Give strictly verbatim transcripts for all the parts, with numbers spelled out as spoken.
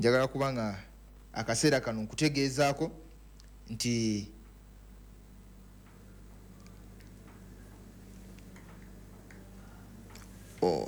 njagala kubanga akaseera kano nkutegeezaako nti oh.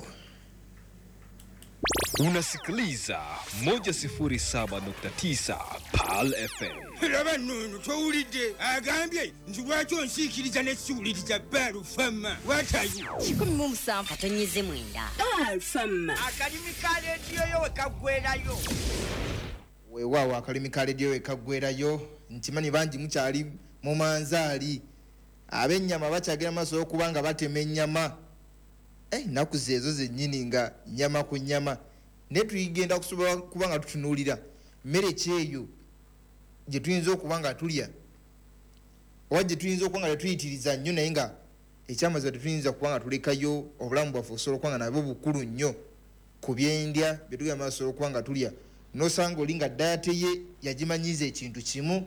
Unasikiliza moja sifuri saba nukta tisa Pal F M. Laba nunu towulidde agambye nti lwaki onsiikiriza n'ekiwuliriza Pal F M. What are you? kikumi mu musanvu atonnyeze mwenda. Pal F M. Akalimi ka leediyo yo wekaggwerayo. Weewaawo akalimi ka leediyo wekaggwerayo nkimanyi bangi mukyali mu manzaali ab'ennyama bakyagera maaso okubanga batema ennyama. Eh, naku zeezo zennyini nga nyama ku nyama ne tuyigenda kusobola kubanga tutunuulira mmere kyeyo gye tuyinza okubanga tulya oba gye tuyinza okubanga tetuyitiriza nnyo naye nga ekyamazima tetuyinza kubanga tulekayo obulamu bwaffe okusobola okubanga nabwo bukulu nnyo ku byendya bye tugenda maaso okubanga tulya n'osanga oli nga dayate ye yagimanyiza ekintu kimu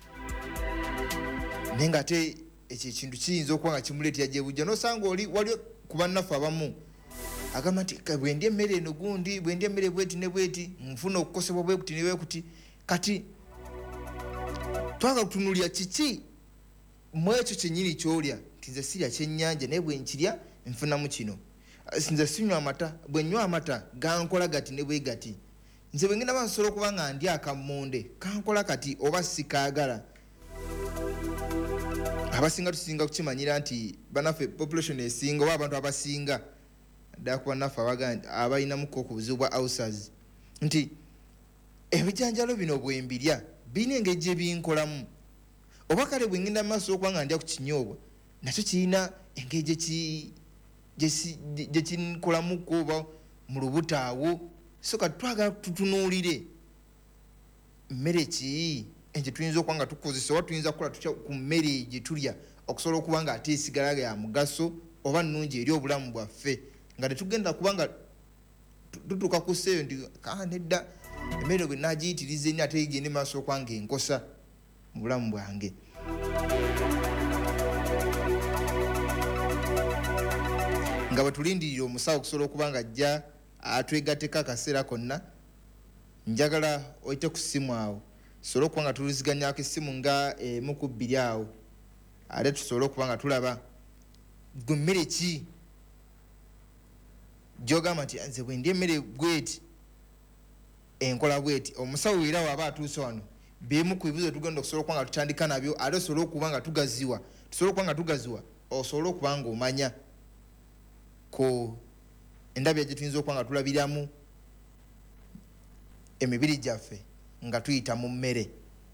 naye nga ate ekyo ekintu kiyinza okubanga kimuleetera gyebujja n'osanga oli wali ku bannaffe abamu agamba nti bwendya emmere eno gundi bwendya emmere bweti ne bweti nfuna okukosebwa bwekuti ne bwekuti kati twaga kutunulira kiki mu ekyo kyennyini kyolya nti nze sirya kyennyanja naye bwe nkirya nfunamu kino nze sinywa amata bwe nnywa amata gankola gati ne bwe gati nze bwe ngenda bansobola okuba nga ndya akammonde kankola kati oba sikaagala. Abasinga tusinga kukimanyira nti banaffe population esinga oba abantu abasinga ddala ku bannaffe abalinamuko ku buzibu bwa ulcers nti ebijanjalo bino bwe mbirya birina engeri gye binkolamu oba kale bwe ngenda mu maaso okuba nga ndya ku kinyoobwa nakyo kirina engeri gye kinkolamuko oba mu lubutaawo so kati twagala tutunuulire mmere ki enje tuyinza okuba nga tukozesa oba tuyinza kukola tutya ku mmere gye tulya okusobola okuba nga ate esigala ya mugaso oba nnungi eri obulamu bwaffe nga tetugenda kuba nga tutuuka ku sseeyo nti kaa nedda emmere bwe naagiyitiriza eni ate igende maaso okuba nga enkosa mu bulamu bwange. Nga bwe tulindirira omusawo okusobola okuba nga ajja atwegatteko akaseera konna njagala oyite ku ssimu awo tusobole okuba nga tuliziganyako essimu nga emu ku bbiri awo ate tusobole okuba nga tulaba gwe mmere ki gy'ogamba nti nze bwe ndya emmere bweti enkola bweti. Omusawo era waaba atuuse wano bimu ku bibuzo tugenda okusobola okuba nga tutandika nabyo ate osobole okuba nga tugaziwa tusobole okuba nga tugaziwa osobole okuba nga omanya ku endabya gye tuyinza okuba nga tulabiramu emibiri gyaffe nga tuyita mu mmere.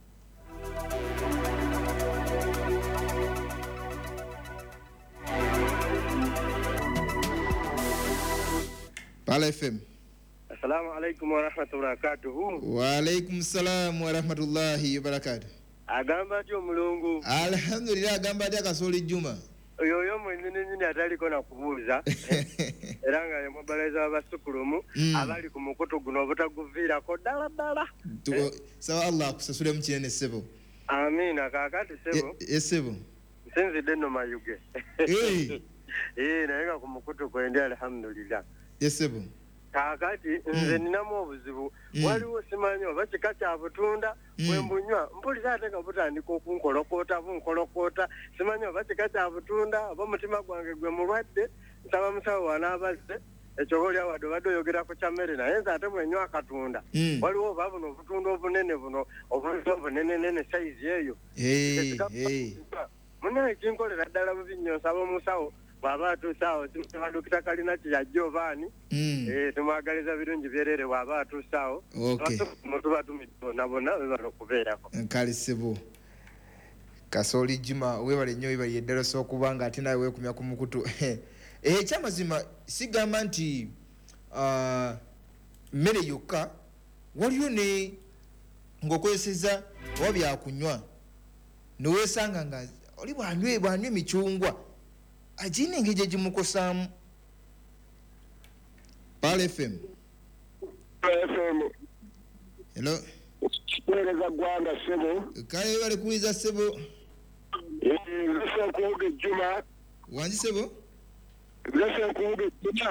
Pal F M. Assalamu alaikum wa rahmatullahi wa barakatuhu. Wa alaikum salam wa rahmatullahi wa barakatuhu. Agamba atyo omulungu. Alhamdulillah agamba atyo Kasooli Juma. Oyo oyo mwennyini nyini ataliko na kubuuza era nga yemobalaiza abasukulumu mm. abali ku mukutu guno obutaguviirako ddala ddala. Sawa Allah akusasule mu kinene ssebo. Amiina kaakati ssebo. Essebo. Nsinzidde nno mayuge. Eh naye nga ku mukutu kwendi alhamdulillah. Essebo. Kaakati nze ninamu obuzibu waliwo simanyi oba kika kya butunda bwe mbunywa mpulira ate nga butandika okunkolokota bunkolokota simanyi oba kika kya butunda oba mutima gwange gwe mulwadde nsaba musawo wanaabazze ekyo olya wadde obadde oyogera ku kyammere naye nze ate bwenywa akatunda waliwo oba buno obutunda obunene buno obulira obunenenene sayizi eyo munaye kinkolera ddala bubi nnyo nsaba omusawo bw'aba atuuse awo Dokita Kalina Kiyajja obaani tumwagaliza birungi byerere bw'aba atuuse awo tuba tumidde bonna bonna webala okubeerako nkalisebo. Kasooli Juma webale nnyo webali eddala osobola okuba nga ate nawe weekumya ku mukutu. Ekyamazima sigamba nti mmere yokka waliyo ne ng'okozeseza oba byakunywa neweesanga nga oli bwanywa bwanywa emicungwa ajine engeri gye gimukosaamu. Pal F M. F M. Hello. Kuweereza ggwanga ssebo. Kale bale kuwuliza ssebo. Nze okuwuga ejjuma. Wangi ssebo? Nze okuwuga ejjuma.